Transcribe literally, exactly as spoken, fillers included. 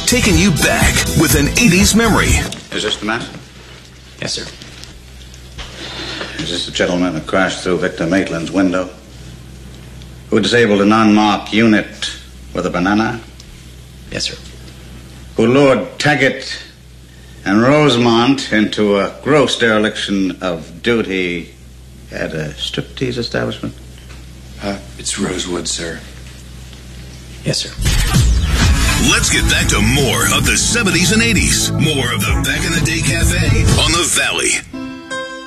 taking you back with an eighties memory. Is this the man? Yes, sir. Is this the gentleman who crashed through Victor Maitland's window? Who disabled an unmarked unit with a banana? Yes, sir. Who lured Taggett and Rosemont into a gross dereliction of duty at a striptease establishment? Uh, it's Rosewood, sir. Yes, sir. Let's get back to more of the seventies and eighties. More of the Back in the Day Cafe on the Valley.